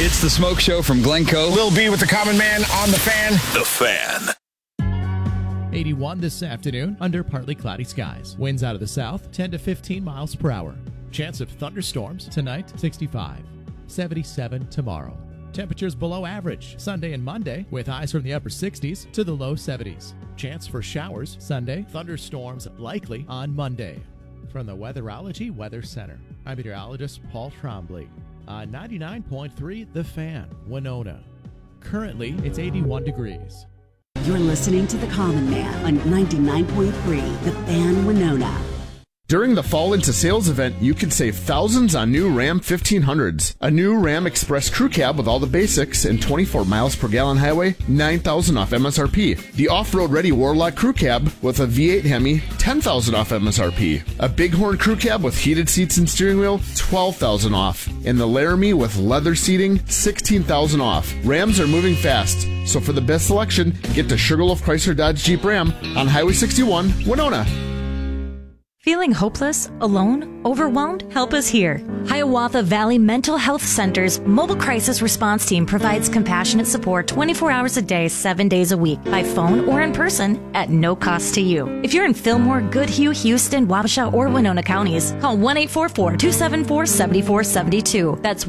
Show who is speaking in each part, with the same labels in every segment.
Speaker 1: It's the Smoke Show from Glencoe.
Speaker 2: Lil B with the Common Man on The Fan.
Speaker 3: The Fan.
Speaker 4: 81 this afternoon under partly cloudy skies. Winds out of the south, 10 to 15 miles per hour. Chance of thunderstorms tonight, 65. 77 tomorrow. Temperatures below average Sunday and Monday with highs from the upper 60s to the low 70s. Chance for showers Sunday, thunderstorms likely on Monday. From the Weatherology Weather Center, I'm meteorologist Paul Trombley on 99.3 The Fan, Winona. Currently, it's 81 degrees.
Speaker 5: You're listening to The Common Man on 99.3 The Fan, Winona.
Speaker 6: During the Fall Into Sales event, you can save thousands on new Ram 1500s. A new Ram Express Crew Cab with all the basics and 24 miles per gallon highway, $9,000 off MSRP. The off-road ready Warlock Crew Cab with a V8 Hemi, $10,000 off MSRP. A Bighorn Crew Cab with heated seats and steering wheel, $12,000 off. And the Laramie with leather seating, $16,000 off. Rams are moving fast, so for the best selection, get to Sugarloaf Chrysler Dodge Jeep Ram on Highway 61, Winona.
Speaker 7: Feeling hopeless, alone, overwhelmed? Help is here. Hiawatha Valley Mental Health Center's mobile crisis response team provides compassionate support 24 hours a day, 7 days a week, by phone or in person at no cost to you. If you're in Fillmore, Goodhue, Houston, Wabasha, or Winona counties, call 1-844-274-7472. That's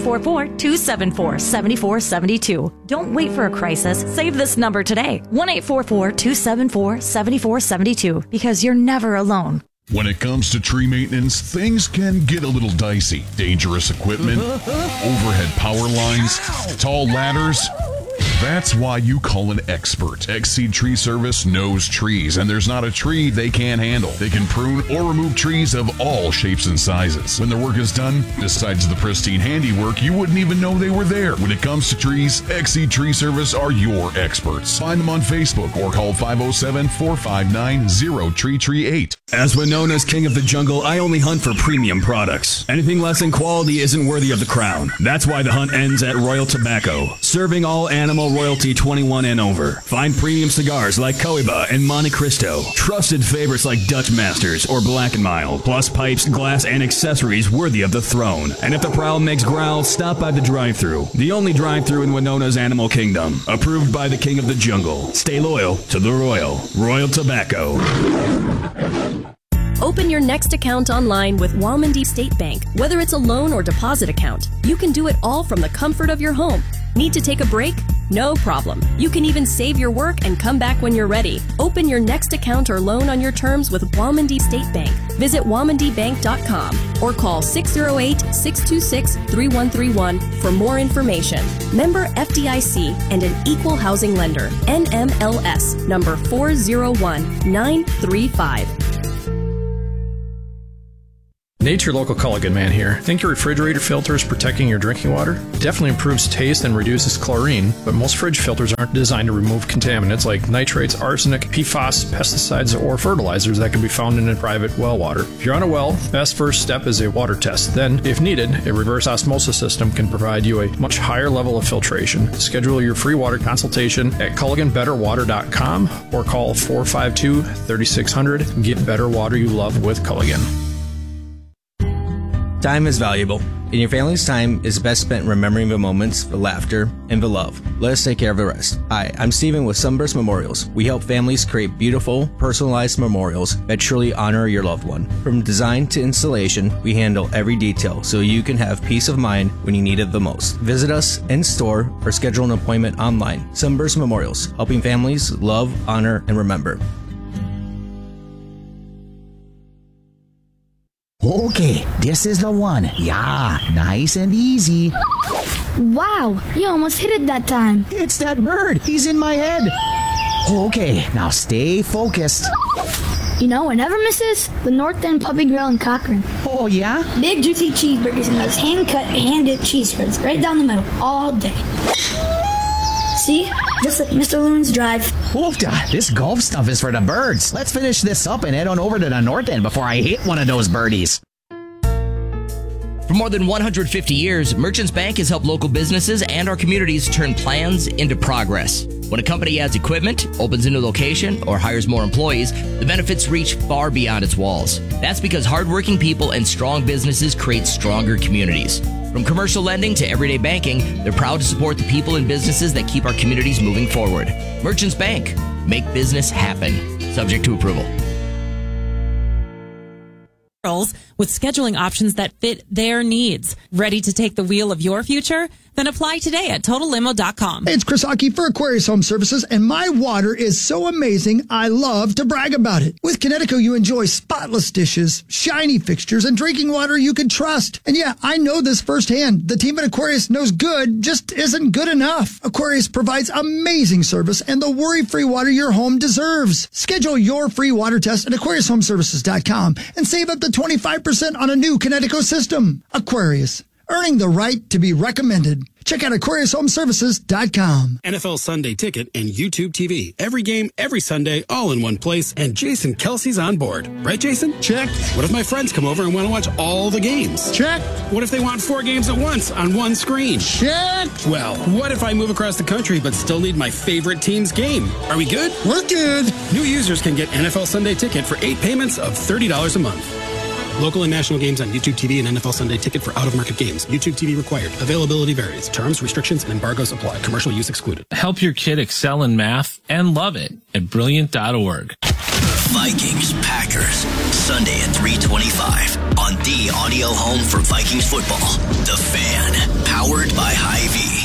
Speaker 7: 1-844-274-7472. Don't wait for a crisis. Save this number today. 1-844-274-7472, because you're never alone.
Speaker 3: When it comes to tree maintenance, things can get a little dicey. Dangerous equipment, overhead power lines, tall ladders. That's why you call an expert. Exceed Tree Service knows trees, and there's not a tree they can't handle. They can prune or remove trees of all shapes and sizes. When their work is done, besides the pristine handiwork, you wouldn't even know they were there. When it comes to trees, Exceed Tree Service are your experts. Find them on Facebook or call 507-459-0338.
Speaker 8: As Winona's king of the jungle, I only hunt for premium products. Anything less in quality isn't worthy of the crown. That's why the hunt ends at Royal Tobacco, serving all animal royalty 21 and over. Find premium cigars like Cohiba and Monte Cristo, trusted favorites like Dutch Masters or Black & Mild, plus pipes, glass, and accessories worthy of the throne. And if the prowl makes growl, stop by the drive-thru, the only drive-thru in Winona's Animal Kingdom, approved by the king of the jungle. Stay loyal to the Royal Tobacco.
Speaker 9: Open your next account online with Walmondie State Bank. Whether it's a loan or deposit account, you can do it all from the comfort of your home. Need to take a break? No problem. You can even save your work and come back when you're ready. Open your next account or loan on your terms with Walmondie State Bank. Visit walmondiebank.com or call 608-626-3131 for more information. Member FDIC and an equal housing lender. NMLS number 401935.
Speaker 10: Nature Local Culligan Man here. Think your refrigerator filter is protecting your drinking water? It definitely improves taste and reduces chlorine, but most fridge filters aren't designed to remove contaminants like nitrates, arsenic, PFAS, pesticides, or fertilizers that can be found in private well water. If you're on a well, the best first step is a water test. Then, if needed, a reverse osmosis system can provide you a much higher level of filtration. Schedule your free water consultation at CulliganBetterWater.com or call 452-3600. Get better water you love with Culligan.
Speaker 11: Time is valuable, and your family's time is best spent remembering the moments, the laughter, and the love. Let us take care of the rest. Hi, I'm Steven with Sunburst Memorials. We help families create beautiful, personalized memorials that truly honor your loved one. From design to installation, we handle every detail so you can have peace of mind when you need it the most. Visit us in store or schedule an appointment online. Sunburst Memorials, helping families love, honor, and remember.
Speaker 12: Okay, this is the one. Yeah, nice and easy.
Speaker 13: Wow, you almost hit it that time.
Speaker 12: It's that bird. He's in my head. Okay, now stay focused.
Speaker 13: You know what never misses? The North End Puppy Grill in Cochrane.
Speaker 12: Oh, yeah?
Speaker 13: Big juicy cheeseburgers and those hand-cut, hand-dipped cheese spreads right down the middle all day. See? Just like Mr. Loon's Drive.
Speaker 12: Oofda, this golf stuff is for the birds. Let's finish this up and head on over to the North End before I hit one of those birdies.
Speaker 14: For more than 150 years, Merchants Bank has helped local businesses and our communities turn plans into progress. When a company adds equipment, opens a new location, or hires more employees, the benefits reach far beyond its walls. That's because hardworking people and strong businesses create stronger communities. From commercial lending to everyday banking, they're proud to support the people and businesses that keep our communities moving forward. Merchants Bank. Make business happen. Subject to approval.
Speaker 15: With scheduling options that fit their needs. Ready to take the wheel of your future? Then apply today at TotalLimo.com.
Speaker 16: Hey, it's Chris Hockey for Aquarius Home Services, and my water is so amazing, I love to brag about it. With Connecticut, you enjoy spotless dishes, shiny fixtures, and drinking water you can trust. And yeah, I know this firsthand. The team at Aquarius knows good just isn't good enough. Aquarius provides amazing service and the worry-free water your home deserves. Schedule your free water test at AquariusHomeservices.com and save up to 25% on a new Connecticut system. Aquarius, earning the right to be recommended. Check out AquariusHomeservices.com.
Speaker 17: NFL Sunday Ticket and YouTube TV. Every game, every Sunday, all in one place. And Jason Kelsey's on board. Right, Jason?
Speaker 2: Check.
Speaker 17: What if my friends come over and want to watch all the games?
Speaker 2: Check.
Speaker 17: What if they want 4 games at once on one screen?
Speaker 2: Check.
Speaker 17: Well, what if I move across the country but still need my favorite team's game? Are we good?
Speaker 2: We're good.
Speaker 17: New users can get NFL Sunday Ticket for 8 payments of $30 a month. Local and national games on YouTube TV and NFL Sunday Ticket for out-of-market games. YouTube TV required. Availability varies. Terms, restrictions, and embargoes apply. Commercial use excluded.
Speaker 18: Help your kid excel in math and love it at Brilliant.org.
Speaker 19: Vikings Packers, Sunday at 3:25 on the audio home for Vikings football. The Fan, powered by Hy-Vee.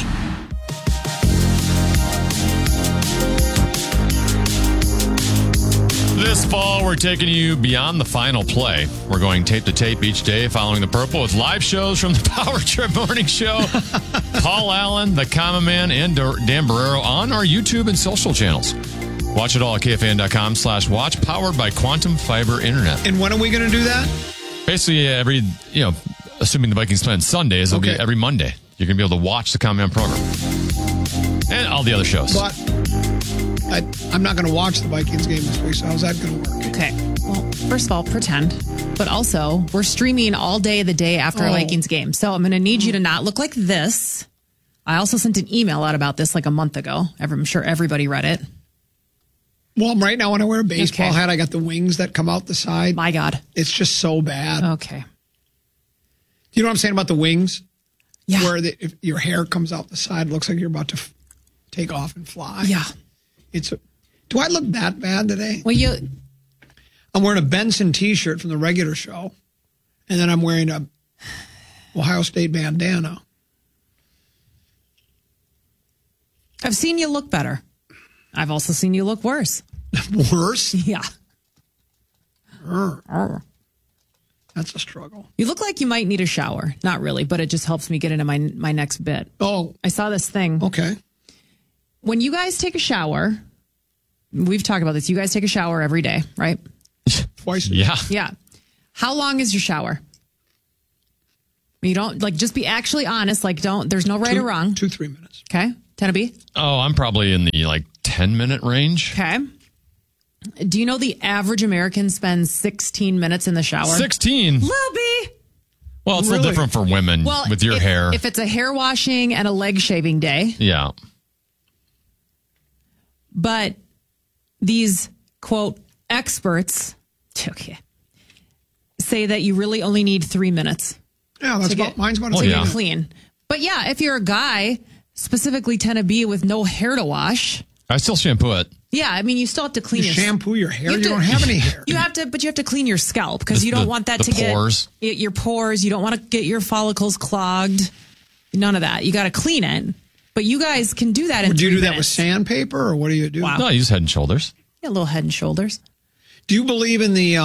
Speaker 20: This fall, we're taking you beyond the final play. We're going tape to tape each day following the Purple with live shows from the Power Trip Morning Show, Paul Allen, the Common Man, and Dan Barrero on our YouTube and social channels. Watch it all at KFAN.com/watch, powered by Quantum Fiber Internet.
Speaker 2: And when are we going to do that?
Speaker 20: Basically, assuming the Vikings play on Sundays, it'll be every Monday. You're going to be able to watch the Common Man program. And all the other shows.
Speaker 2: But I'm not going to watch the Vikings game this week, so how's that going to work? Okay. Well, first of all, pretend. But also, we're streaming all day the day after a Vikings game. So I'm going to need you to not look like this. I also sent an email out about this like a month ago. I'm sure everybody read it.
Speaker 21: Well, right now when I wear a baseball hat, I got the wings that come out the side.
Speaker 2: My God.
Speaker 21: It's just so bad.
Speaker 2: Okay.
Speaker 21: Do you know what I'm saying about the wings?
Speaker 2: Yeah.
Speaker 21: Where if your hair comes out the side, it looks like you're about to take off and fly.
Speaker 2: Yeah.
Speaker 21: Do I look that bad today?
Speaker 2: Well,
Speaker 21: I'm wearing a Benson T-shirt from the regular show, and then I'm wearing a Ohio State bandana.
Speaker 2: I've seen you look better. I've also seen you look worse.
Speaker 21: Worse?
Speaker 2: Yeah.
Speaker 21: That's a struggle.
Speaker 2: You look like you might need a shower. Not really, but it just helps me get into my next bit.
Speaker 21: Oh.
Speaker 2: I saw this thing.
Speaker 21: Okay.
Speaker 2: When you guys take a shower, we've talked about this. You guys take a shower every day, right?
Speaker 21: Twice a
Speaker 20: day. Yeah.
Speaker 2: Yeah. How long is your shower? You don't, just be actually honest. There's no right or wrong.
Speaker 21: 2-3 minutes.
Speaker 2: Okay. Tennaby?
Speaker 20: Oh, I'm probably in the 10-minute range.
Speaker 2: Okay. Do you know the average American spends 16 minutes in the shower?
Speaker 20: 16?
Speaker 2: Lil B.
Speaker 20: Well, it's a little different for women with your hair.
Speaker 2: If it's a hair washing and a leg shaving day.
Speaker 20: Yeah.
Speaker 2: But these, quote, experts, say that you really only need 3 minutes.
Speaker 21: Yeah, mine's about
Speaker 2: to get clean. But yeah, if you're a guy, specifically Tennaby with no hair to wash.
Speaker 20: I still shampoo it.
Speaker 2: Yeah, I mean, you still have to clean
Speaker 21: your shampoo your hair. You don't have any hair.
Speaker 2: You have to clean your scalp because you don't want that to
Speaker 20: pores.
Speaker 2: Get your pores. You don't want to get your follicles clogged. None of that. You got to clean it. But you guys can do that in 3 minutes.
Speaker 21: Do you do that with sandpaper, or what do you do?
Speaker 2: Wow.
Speaker 20: No, I use Head and Shoulders.
Speaker 2: Yeah, a little Head and Shoulders.
Speaker 21: Do you believe in the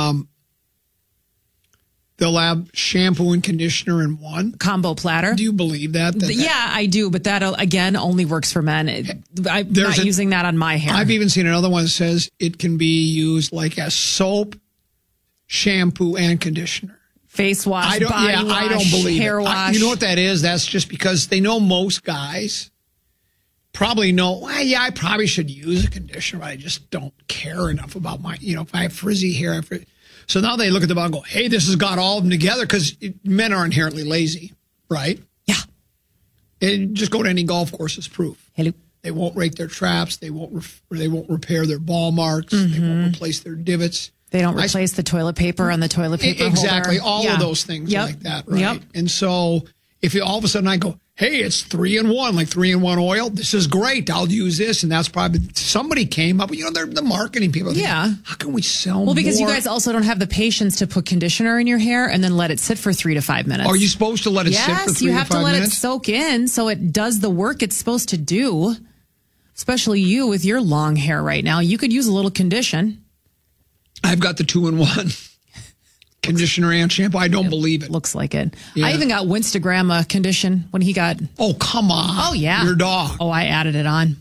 Speaker 21: Lab shampoo and conditioner in one?
Speaker 2: Combo platter?
Speaker 21: Do you believe that?
Speaker 2: Yeah, I do, but that, again, only works for men. I'm not using that on my hair.
Speaker 21: I've even seen another one that says it can be used like as soap, shampoo, and conditioner.
Speaker 2: Face wash, body wash,
Speaker 21: I don't believe
Speaker 2: hair wash.
Speaker 21: You know what that is? That's just because they know most guys probably know, I probably should use a conditioner, but I just don't care enough about my, if I have frizzy hair. So now they look at the bottle and go, hey, this has got all of them together, because men are inherently lazy, right?
Speaker 2: Yeah.
Speaker 21: And just go to any golf course as proof.
Speaker 2: Hello.
Speaker 21: They won't rake their traps. They won't repair their ball marks. Mm-hmm. They won't replace their divots.
Speaker 2: They don't replace the toilet paper on the toilet paper
Speaker 21: Exactly.
Speaker 2: holder.
Speaker 21: All of those things like that, right?
Speaker 2: Yep.
Speaker 21: And so if you all of a sudden I go, hey, it's 3-in-1, like 3-in-1 oil. This is great. I'll use this. And that's probably somebody came up. You know, they're the marketing people.
Speaker 2: Yeah.
Speaker 21: How can we sell more?
Speaker 2: Well, because you guys also don't have the patience to put conditioner in your hair and then let it sit for 3 to 5 minutes.
Speaker 21: Are you supposed to let it sit for 3 to 5 minutes?
Speaker 2: Yes, you have to let it soak in so it does the work it's supposed to do. Especially you with your long hair right now. You could use a little condition.
Speaker 21: I've got the 2-in-1. Conditioner and shampoo. I don't believe it.
Speaker 2: Looks like it. Yeah. I even got Winstagram condition when he got...
Speaker 21: Oh, come on.
Speaker 2: Oh, yeah.
Speaker 21: Your dog.
Speaker 2: Oh, I added it on.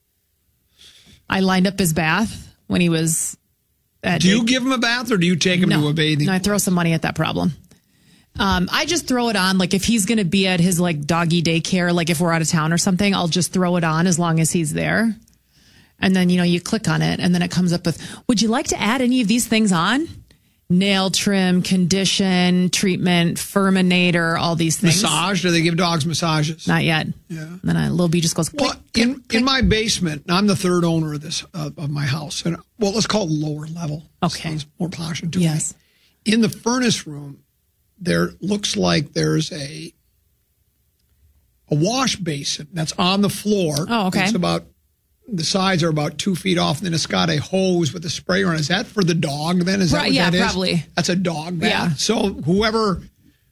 Speaker 2: I lined up his bath when he was...
Speaker 21: Do you give him a bath or do you take him to a bathing?
Speaker 2: No, I throw some money at that problem. I just throw it on. Like if he's going to be at his like doggy daycare, like if we're out of town or something, I'll just throw it on as long as he's there. And then, you click on it and then it comes up with, would you like to add any of these things on? Nail trim, condition, treatment, Furminator, all these things.
Speaker 21: Massage? Do they give dogs massages?
Speaker 2: Not yet.
Speaker 21: Yeah.
Speaker 2: And then Little B just goes, click,
Speaker 21: well, in my basement, I'm the third owner of this, of my house. And let's call it lower level.
Speaker 2: Okay.
Speaker 21: Sounds more posh to
Speaker 2: yes.
Speaker 21: me. In the furnace room, there looks like there's a wash basin that's on the floor.
Speaker 2: Oh, okay.
Speaker 21: It's the sides are about 2 feet off, and then it's got a hose with a sprayer on it. Is that for the dog then? Is that what that is?
Speaker 2: Probably.
Speaker 21: That's a dog bath.
Speaker 2: Yeah.
Speaker 21: So whether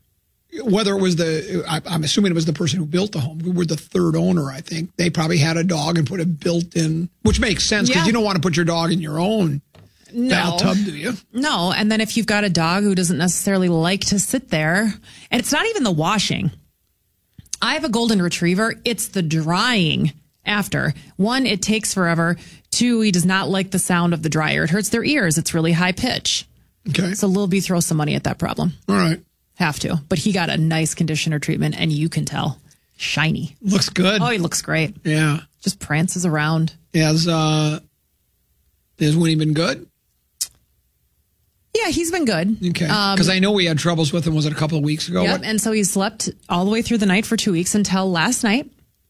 Speaker 21: it was I'm assuming it was the person who built the home, who were the third owner, I think. They probably had a dog and put a built-in, which makes sense because you don't want to put your dog in your own bathtub, do you?
Speaker 2: No. And then if you've got a dog who doesn't necessarily like to sit there, and it's not even the washing. I have a golden retriever. It's the drying after. 1, it takes forever. 2, he does not like the sound of the dryer. It hurts their ears. It's really high pitch.
Speaker 21: Okay.
Speaker 2: So Lil B throws some money at that problem.
Speaker 21: All right.
Speaker 2: Have to. But he got a nice conditioner treatment, and you can tell. Shiny.
Speaker 21: Looks good.
Speaker 2: Oh, he looks great.
Speaker 21: Yeah.
Speaker 2: Just prances around.
Speaker 21: Has Winnie been good?
Speaker 2: Yeah, he's been good.
Speaker 21: Okay. Because I know we had troubles with him, was it a couple of weeks ago?
Speaker 2: Yep, and so he slept all the way through the night for 2 weeks until last night,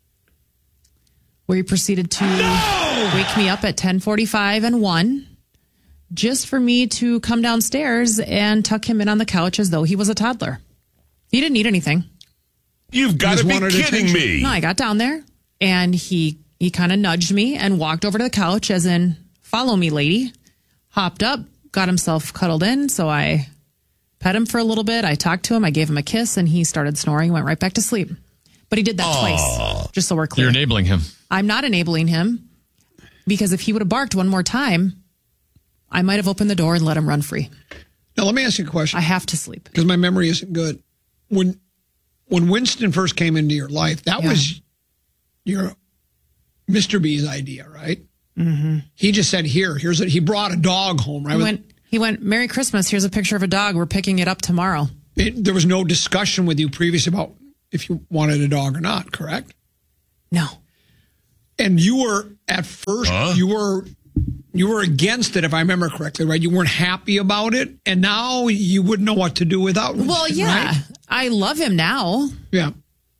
Speaker 2: where he proceeded to wake me up at 10:45 and 1 just for me to come downstairs and tuck him in on the couch as though he was a toddler. He didn't need anything.
Speaker 1: You've got to be kidding me.
Speaker 2: No, I got down there and he kind of nudged me and walked over to the couch as in, follow me, lady. Hopped up, got himself cuddled in. So I pet him for a little bit. I talked to him. I gave him a kiss and he started snoring, went right back to sleep. But he did that twice, just so we're clear.
Speaker 20: You're enabling him.
Speaker 2: I'm not enabling him because if he would have barked one more time, I might have opened the door and let him run free.
Speaker 21: Now, let me ask you a question.
Speaker 2: I have to sleep.
Speaker 21: Because my memory isn't good. When Winston first came into your life, that was your Mr. B's idea, right?
Speaker 2: Mm-hmm.
Speaker 21: He just said, he brought a dog home, right?
Speaker 2: He went, Merry Christmas, here's a picture of a dog. We're picking it up tomorrow.
Speaker 21: There was no discussion with you previously about if you wanted a dog or not, correct?
Speaker 2: No.
Speaker 21: And you were, at first, you were against it, if I remember correctly, right? You weren't happy about it, and now you wouldn't know what to do without Winston,
Speaker 2: well, yeah.
Speaker 21: right?
Speaker 2: I love him now.
Speaker 21: Yeah.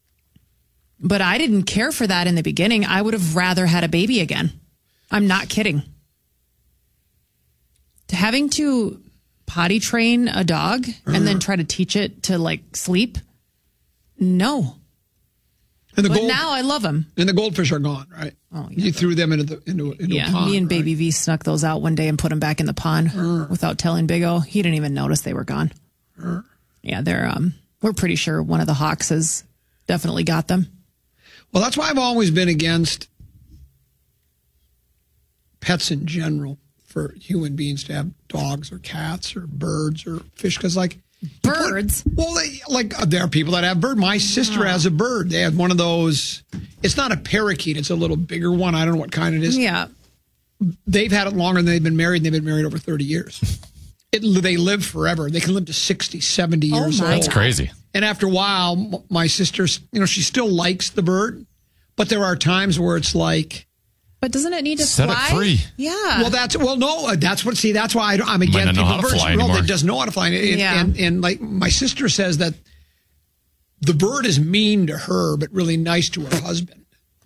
Speaker 2: But I didn't care for that in the beginning. I would have rather had a baby again. I'm not kidding. Having to potty train a dog and then try to teach it to, like, sleep, no.
Speaker 21: And
Speaker 2: but now I love him.
Speaker 21: And the goldfish are gone, right?
Speaker 2: Oh, yeah.
Speaker 21: You threw them into a pond.
Speaker 2: Me and
Speaker 21: right?
Speaker 2: Baby V snuck those out one day and put them back in the pond without telling Big O. He didn't even notice they were gone. Yeah, they're we're pretty sure one of the hawks has definitely got them.
Speaker 21: Well, that's why I've always been against pets in general, for human beings to have dogs or cats or birds or fish, because
Speaker 2: birds.
Speaker 21: There are people that have birds. My sister has a bird. They have one of those. It's not a parakeet. It's a little bigger one. I don't know what kind it is.
Speaker 2: Yeah.
Speaker 21: They've had it longer than they've been married. And they've been married over 30 years. They live forever. They can live to 60, 70 years old.
Speaker 20: That's crazy.
Speaker 21: And after a while, my sister, she still likes the bird, but there are times where it's like,
Speaker 2: but doesn't it need to
Speaker 20: set
Speaker 2: fly?
Speaker 20: It free.
Speaker 2: Yeah.
Speaker 21: That's why I'm against people. It doesn't know how to fly. And like my sister says that the bird is mean to her, but really nice to her husband.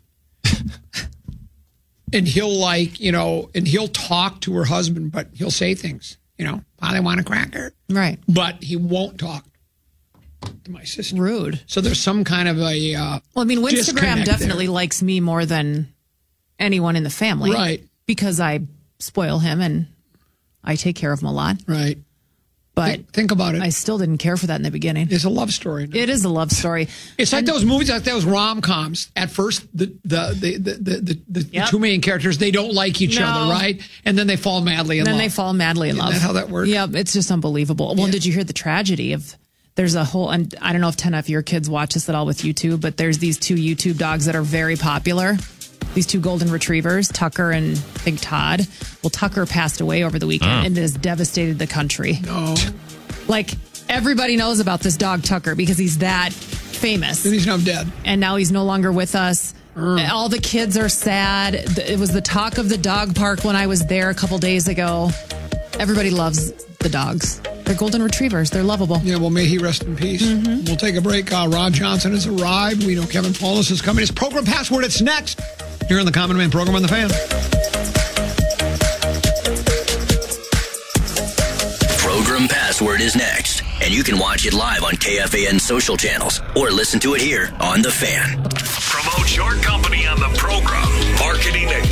Speaker 21: And he'll talk to her husband, but he'll say things, I want a cracker.
Speaker 2: Right.
Speaker 21: But he won't talk to my sister.
Speaker 2: Rude.
Speaker 21: So there's some kind of a
Speaker 2: well, I mean, Instagram definitely likes me more than anyone in the family.
Speaker 21: Right.
Speaker 2: Because I spoil him and I take care of him a lot.
Speaker 21: Right.
Speaker 2: But
Speaker 21: think about it.
Speaker 2: I still didn't care for that in the beginning.
Speaker 21: It's a love story.
Speaker 2: It is a love story.
Speaker 21: It's like those movies, like those rom-coms. At first, the two main characters, they don't like each other, right? And then they fall madly in love.
Speaker 2: Then they fall madly in love.
Speaker 21: Isn't that how that works?
Speaker 2: Yeah, it's just unbelievable. Well, did you hear the tragedy of? There's a whole, and I don't know if 10 of your kids watch this at all with YouTube, but there's these two YouTube dogs that are very popular. These two golden retrievers, Tucker and I think Todd. Well, Tucker passed away over the weekend and this devastated the country.
Speaker 21: No.
Speaker 2: Like, everybody knows about this dog, Tucker, because he's that famous.
Speaker 21: And he's now dead.
Speaker 2: And now he's no longer with us. All the kids are sad. It was the talk of the dog park when I was there a couple days ago. Everybody loves the dogs. They're golden retrievers. They're lovable.
Speaker 21: Yeah, well, may he rest in peace.
Speaker 2: Mm-hmm.
Speaker 21: We'll take a break. Rod Johnson has arrived. We know Kevin Paulus is coming. His program password, it's next. Here on the Common Man program on The Fan.
Speaker 19: Program password is next, and you can watch it live on KFAN social channels or listen to it here on The Fan.
Speaker 1: Promote your company on the program. Marketing at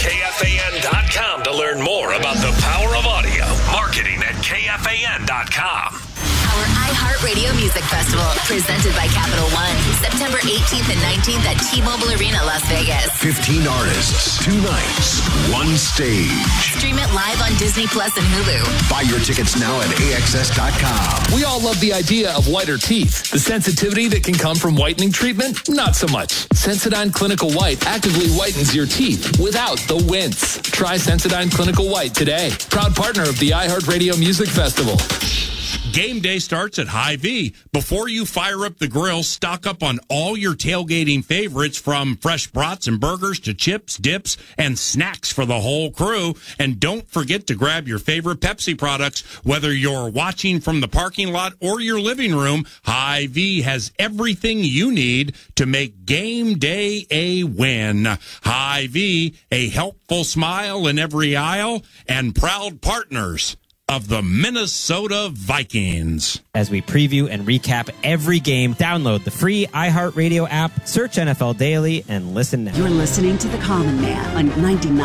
Speaker 1: KFAN.com to learn more about the power of audio. Marketing at KFAN.com.
Speaker 4: Our iHeartRadio Music Festival, presented by Capital One, September 18th and 19th at T-Mobile Arena, Las Vegas.
Speaker 1: 15 artists, 2 nights, 1 stage.
Speaker 4: Stream it live on Disney Plus and Hulu.
Speaker 1: Buy your tickets now at AXS.com.
Speaker 22: We all love the idea of whiter teeth. The sensitivity that can come from whitening treatment, not so much. Sensodyne Clinical White actively whitens your teeth without the wince. Try Sensodyne Clinical White today. Proud partner of the iHeartRadio Music Festival.
Speaker 23: Game day starts at Hy-Vee. Before you fire up the grill, stock up on all your tailgating favorites, from fresh brats and burgers to chips, dips, and snacks for the whole crew. And don't forget to grab your favorite Pepsi products. Whether you're watching from the parking lot or your living room, Hy-Vee has everything you need to make game day a win. Hy-Vee, a helpful smile in every aisle, and proud partners of the Minnesota Vikings.
Speaker 24: As we preview and recap every game, download the free iHeartRadio app, search NFL Daily, and listen now.
Speaker 5: You're listening to The Common Man on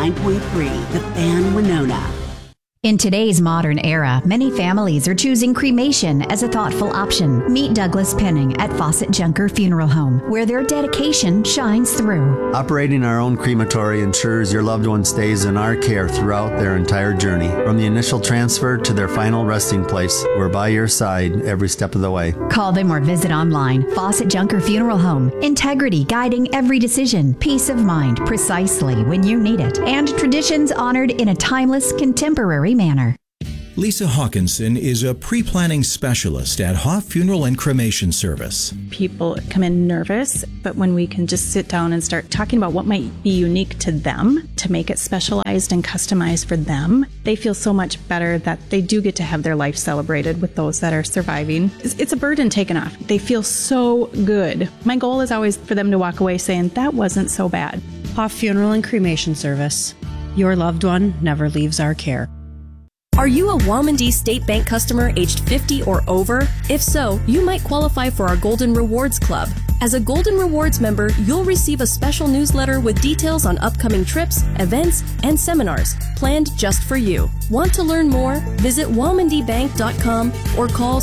Speaker 5: 99.3, The Fan Winona.
Speaker 25: In today's modern era, many families are choosing cremation as a thoughtful option. Meet Douglas Penning at Fawcett Junker Funeral Home, where their dedication shines through.
Speaker 26: Operating our own crematory ensures your loved one stays in our care throughout their entire journey. From the initial transfer to their final resting place, we're by your side every step of the way.
Speaker 25: Call them or visit online. Fawcett Junker Funeral Home. Integrity guiding every decision. Peace of mind precisely when you need it. And traditions honored in a timeless, contemporary manner.
Speaker 27: Lisa Hawkinson is a pre-planning specialist at Hoff Funeral and Cremation Service.
Speaker 28: People come in nervous, but when we can just sit down and start talking about what might be unique to them to make it specialized and customized for them, they feel so much better that they do get to have their life celebrated with those that are surviving. It's a burden taken off. They feel so good. My goal is always for them to walk away saying, that wasn't so bad.
Speaker 29: Hoff Funeral and Cremation Service. Your loved one never leaves our care.
Speaker 9: Are you a Walmandee State Bank customer aged 50 or over? If so, you might qualify for our Golden Rewards Club. As a Golden Rewards member, you'll receive a special newsletter with details on upcoming trips, events, and seminars planned just for you. Want to learn more? Visit walmandeebank.com or call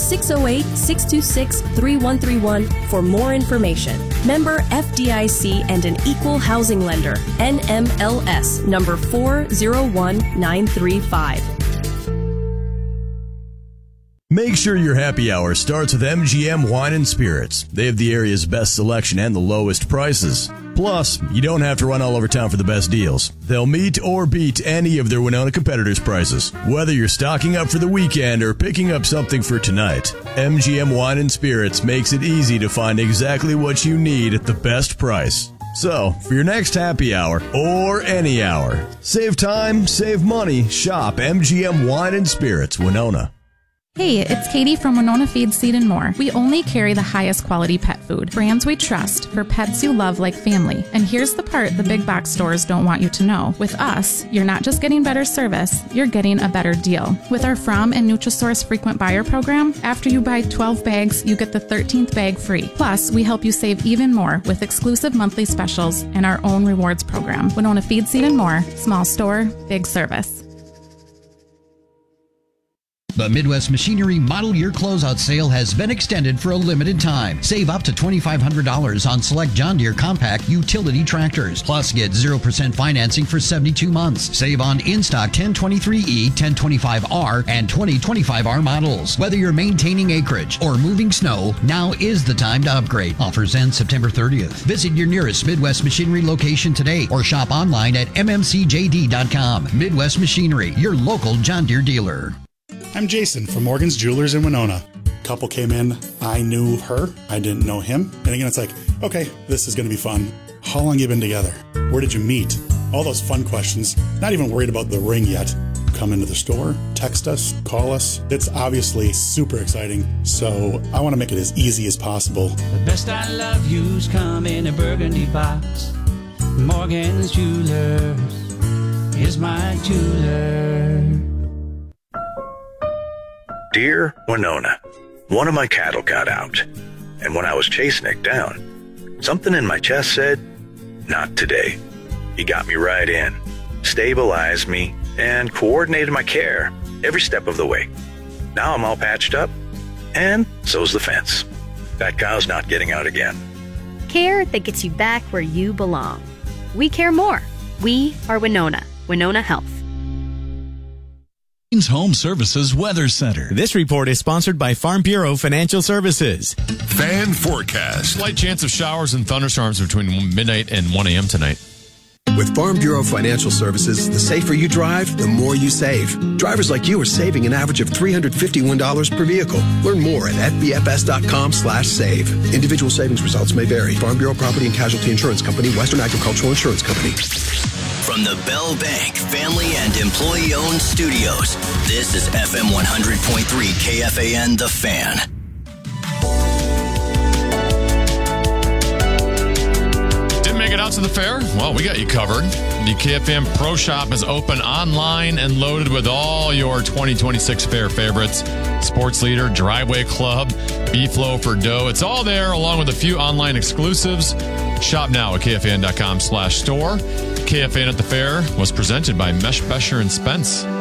Speaker 9: 608-626-3131 for more information. Member FDIC and an equal housing lender. NMLS number 401935.
Speaker 8: Make sure your happy hour starts with MGM Wine and Spirits. They have the area's best selection and the lowest prices. Plus, you don't have to run all over town for the best deals. They'll meet or beat any of their Winona competitors' prices. Whether you're stocking up for the weekend or picking up something for tonight, MGM Wine and Spirits makes it easy to find exactly what you need at the best price. So, for your next happy hour, or any hour, save time, save money, shop MGM Wine and Spirits, Winona.
Speaker 3: Hey, it's Katie from Winona Feed, Seed & More. We only carry the highest quality pet food, brands we trust for pets you love like family. And here's the part the big box stores don't want you to know. With us, you're not just getting better service, you're getting a better deal. With our From and Nutrisource frequent buyer program, after you buy 12 bags, you get the 13th bag free. Plus, we help you save even more with exclusive monthly specials and our own rewards program. Winona Feed, Seed & More. Small store, big service.
Speaker 6: The Midwest Machinery Model Year Closeout Sale has been extended for a limited time. Save up to $2,500 on select John Deere compact utility tractors. Plus, get 0% financing for 72 months. Save on in-stock 1023E, 1025R, and 2025R models. Whether you're maintaining acreage or moving snow, now is the time to upgrade. Offers end September 30th. Visit your nearest Midwest Machinery location today or shop online at mmcjd.com. Midwest Machinery, your local John Deere dealer.
Speaker 7: I'm Jason from Morgan's Jewelers in Winona. Couple came in, I knew her, I didn't know him. And again, it's like, okay, this is going to be fun. How long you been together? Where did you meet? All those fun questions. Not even worried about the ring yet. Come into the store, text us, call us. It's obviously super exciting, so I want to make it as easy as possible.
Speaker 10: The best I love you's come in a burgundy box. Morgan's Jewelers is my jeweler.
Speaker 11: Dear Winona, one of my cattle got out, and when I was chasing it down, something in my chest said, not today. He got me right in, stabilized me, and coordinated my care every step of the way. Now I'm all patched up, and so's the fence. That cow's not getting out again.
Speaker 12: Care that gets you back where you belong. We care more. We are Winona. Winona Health.
Speaker 13: Home Services Weather Center.
Speaker 14: This report is sponsored by Farm Bureau Financial Services.
Speaker 1: Fan forecast.
Speaker 20: Slight chance of showers and thunderstorms between midnight and 1 a.m. tonight.
Speaker 15: With Farm Bureau Financial Services, the safer you drive, the more you save. Drivers like you are saving an average of $351 per vehicle. Learn more at fbfs.com/save. Individual savings results may vary. Farm Bureau Property and Casualty Insurance Company, Western Agricultural Insurance Company.
Speaker 19: From the Bell Bank family and employee-owned studios, this is FM 100.3 KFAN The Fan.
Speaker 20: Didn't make it out to the fair? Well, we got you covered. The KFM Pro Shop is open online and loaded with all your 2026 fair favorites. Sports Leader, Driveway Club, B-Flow for Dough. It's all there along with a few online exclusives. Shop now at KFAN.com/store. KFAN at the fair was presented by Mesh, Besher, and Spence.